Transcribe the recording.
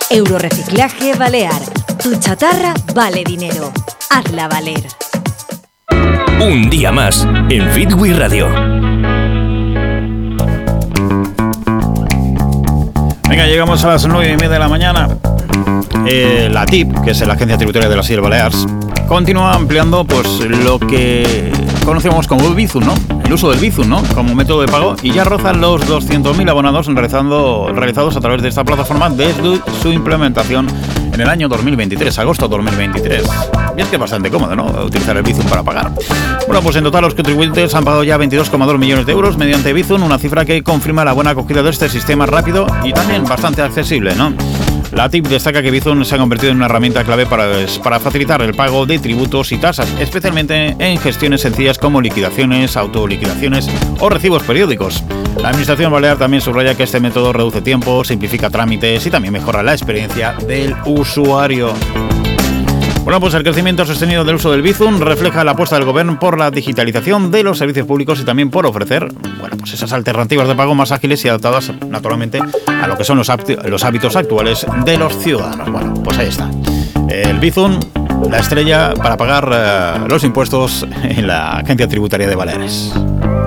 Euroreciclaje Balear. Tu chatarra vale dinero. Hazla valer. Un día más en Fitwi Radio. Venga, llegamos a las 9:30 de la mañana. La TIP, que es la Agencia Tributaria de las Illes Balears, continúa ampliando pues lo que conocemos como el Bizum, ¿no? El uso del Bizum, ¿no? Como método de pago, y ya rozan los 200.000 abonados realizados a través de esta plataforma desde su implementación en el año 2023, agosto 2023. Y es que es bastante cómodo, ¿no? Utilizar el Bizum para pagar. Bueno, pues en total los contribuyentes han pagado ya 22,2 millones de euros mediante Bizum, una cifra que confirma la buena acogida de este sistema rápido y también bastante accesible, ¿no? La TIP destaca que Bizum se ha convertido en una herramienta clave para facilitar el pago de tributos y tasas, especialmente en gestiones sencillas como liquidaciones, autoliquidaciones o recibos periódicos. La Administración Balear también subraya que este método reduce tiempo, simplifica trámites y también mejora la experiencia del usuario. Bueno, pues el crecimiento sostenido del uso del Bizum refleja la apuesta del Gobierno por la digitalización de los servicios públicos y también por ofrecer, bueno, pues esas alternativas de pago más ágiles y adaptadas, naturalmente, a lo que son los hábitos actuales de los ciudadanos. Bueno, pues ahí está. El Bizum, la estrella para pagar los impuestos en la Agencia Tributaria de Baleares.